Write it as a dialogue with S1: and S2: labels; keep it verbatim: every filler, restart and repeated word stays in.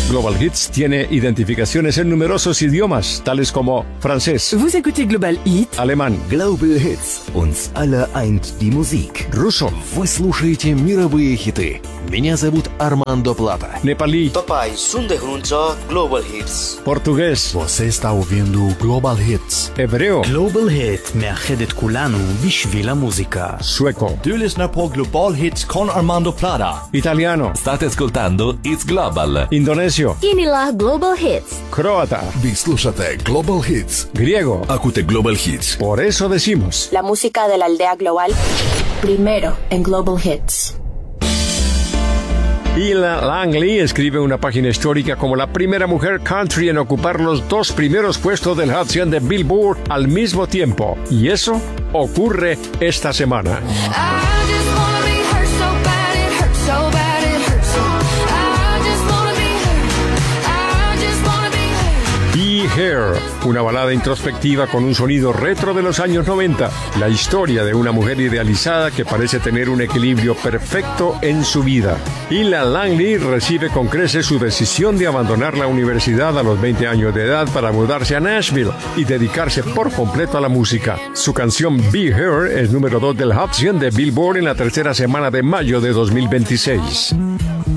S1: Global Hits tiene identificaciones en numerosos idiomas, tales como francés,
S2: Vous écoutez Global Hit,
S1: alemán,
S3: Global Hits. Uns alle eint die Musik.
S1: ruso,
S4: Вы слушаете мировые хиты. Меня зовут Armando Plata.
S1: nepalí,
S5: तपाईँ सुन्दै हुनुहुन्छ global hits
S1: portugués,
S4: Você está ouvindo Global Hits.
S1: hebreo,
S6: גלובל היט מאחד את כולנו בשביל המוזיקה.
S1: sueco,
S7: Du lyssnar på Global Hits con Armando Plata.
S1: italiano,
S8: State ascoltando It's Global.
S1: indonesio,
S9: Inilah Global Hits.
S1: croata,
S4: Вы слушаете Global Hits.
S1: griego.
S8: Acute Global Hits.
S1: Por eso decimos,
S10: La música de la aldea global, primero en Global Hits.
S1: Ella Langley escribe una página histórica como la primera mujer country en ocupar los dos primeros puestos del Hot cien de Billboard al mismo tiempo. Y eso ocurre esta semana. Be Here, una balada introspectiva con un sonido retro de los años noventa. La historia de una mujer idealizada que parece tener un equilibrio perfecto en su vida. Ella Langley recibe con creces su decisión de abandonar la universidad a los veinte años de edad para mudarse a Nashville y dedicarse por completo a la música. Su canción Be Here es número dos del Hot cien de Billboard en la tercera semana de mayo de dos mil veintiséis.